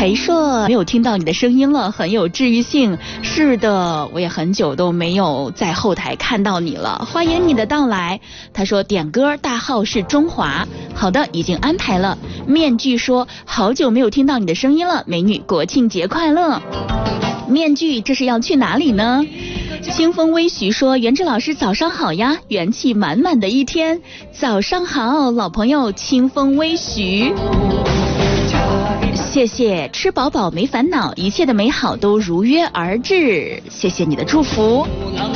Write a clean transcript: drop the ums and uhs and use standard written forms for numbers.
裴硕，没有听到你的声音了，很有治愈性。是的，我也很久都没有在后台看到你了，欢迎你的到来。他说点歌大号是中华，好的，已经安排了。面具说好久没有听到你的声音了，美女国庆节快乐。面具这是要去哪里呢？清风微徐说元志老师早上好呀，元气满满的一天。早上好，老朋友清风微徐，谢谢。吃饱饱没烦恼，一切的美好都如约而至，谢谢你的祝福。